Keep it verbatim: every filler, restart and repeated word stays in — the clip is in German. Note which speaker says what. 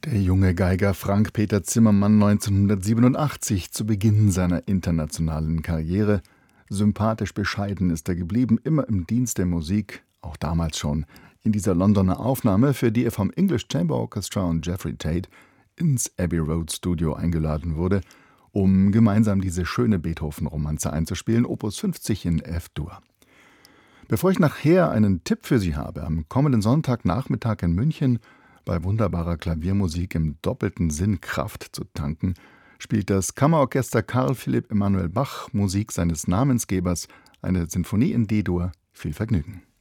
Speaker 1: Der junge Geiger Frank Peter Zimmermann neunzehnhundertsiebenundachtzig zu Beginn seiner internationalen Karriere. Sympathisch bescheiden ist er geblieben, immer im Dienst der Musik, auch damals schon in dieser Londoner Aufnahme, für die er vom English Chamber Orchestra und Jeffrey Tate ins Abbey Road Studio eingeladen wurde, um gemeinsam diese schöne Beethoven-Romanze einzuspielen, Opus fünfzig in F-Dur. Bevor ich nachher einen Tipp für Sie habe, am kommenden Sonntagnachmittag in München bei wunderbarer Klaviermusik im doppelten Sinn Kraft zu tanken, spielt das Kammerorchester Karl Philipp Emanuel Bach Musik seines Namensgebers, eine Sinfonie in D-Dur. Viel Vergnügen.